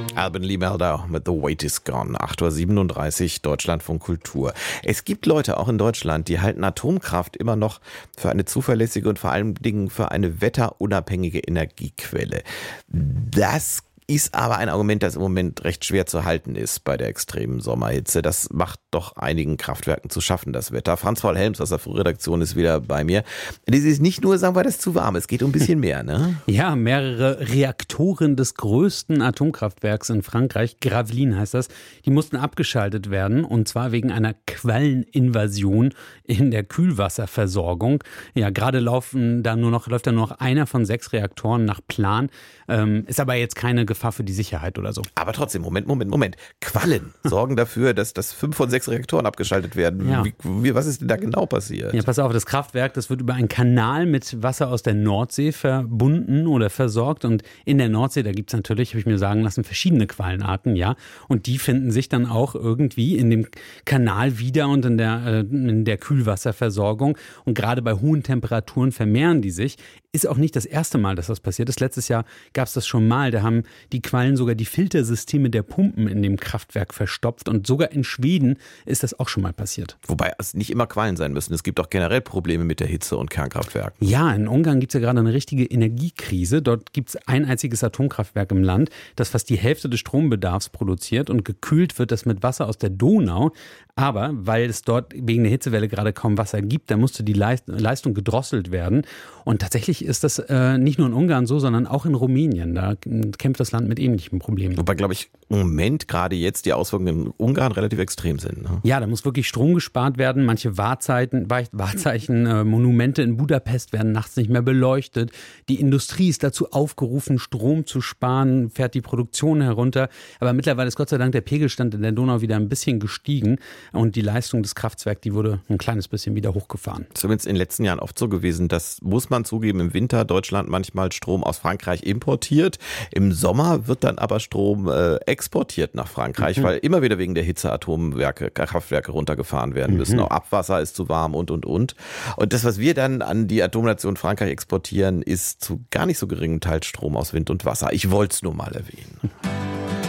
Alban Lee Meldau mit The Wait is Gone. 8:37 Uhr, Deutschlandfunk Kultur. Es gibt Leute, auch in Deutschland, die halten Atomkraft immer noch für eine zuverlässige und vor allen Dingen für eine wetterunabhängige Energiequelle. Das ist aber ein Argument, das im Moment recht schwer zu halten ist bei der extremen Sommerhitze. Das macht doch einigen Kraftwerken zu schaffen, das Wetter. Franz-Paul Helms aus der Frühredaktion ist wieder bei mir. Das ist nicht nur, sagen wir, das ist zu warm, es geht um ein bisschen mehr, ne? Ja, mehrere Reaktoren des größten Atomkraftwerks in Frankreich, Gravelines heißt das, die mussten abgeschaltet werden, und zwar wegen einer Qualleninvasion in der Kühlwasserversorgung. Ja, gerade läuft da nur noch einer von 6 Reaktoren nach Plan. Ist aber jetzt keine Gefahr für die Sicherheit oder so. Aber trotzdem, Moment. Quallen sorgen dafür, dass 5 von 6 Reaktoren abgeschaltet werden. Ja. Was ist denn da genau passiert? Ja, pass auf, das Kraftwerk, das wird über einen Kanal mit Wasser aus der Nordsee verbunden oder versorgt. Und in der Nordsee, da gibt es natürlich, habe ich mir sagen lassen, verschiedene Quallenarten, ja. Und die finden sich dann auch irgendwie in dem Kanal wieder und in der Kühlwasserversorgung. Und gerade bei hohen Temperaturen vermehren die sich. Ist auch nicht das erste Mal, dass das passiert ist. Letztes Jahr gab es das schon mal. Da haben die Quallen sogar die Filtersysteme der Pumpen in dem Kraftwerk verstopft. Und sogar in Schweden ist das auch schon mal passiert. Wobei es nicht immer Quallen sein müssen. Es gibt auch generell Probleme mit der Hitze und Kernkraftwerken. Ja, in Ungarn gibt es ja gerade eine richtige Energiekrise. Dort gibt es ein einziges Atomkraftwerk im Land, das fast die Hälfte des Strombedarfs produziert, und gekühlt wird das mit Wasser aus der Donau. Aber weil es dort wegen der Hitzewelle gerade kaum Wasser gibt, da musste die Leistung gedrosselt werden. Und tatsächlich ist das nicht nur in Ungarn so, sondern auch in Rumänien. Da kämpft das Land mit ähnlichen Problemen. Wobei, glaube ich, im Moment gerade jetzt die Auswirkungen in Ungarn relativ extrem sind. Ne? Ja, da muss wirklich Strom gespart werden. Manche Monumente in Budapest werden nachts nicht mehr beleuchtet. Die Industrie ist dazu aufgerufen, Strom zu sparen, fährt die Produktion herunter. Aber mittlerweile ist Gott sei Dank der Pegelstand in der Donau wieder ein bisschen gestiegen. Und die Leistung des Kraftwerks, die wurde ein kleines bisschen wieder hochgefahren. Zumindest in den letzten Jahren oft so gewesen, dass, muss man zugeben, im Winter Deutschland manchmal Strom aus Frankreich importiert. Im Sommer wird dann aber Strom exportiert nach Frankreich, weil immer wieder wegen der Hitze Kraftwerke runtergefahren werden müssen. Auch Abwasser ist zu warm und. Und das, was wir dann an die Atomnation Frankreich exportieren, ist zu gar nicht so geringem Teil Strom aus Wind und Wasser. Ich wollte es nur mal erwähnen.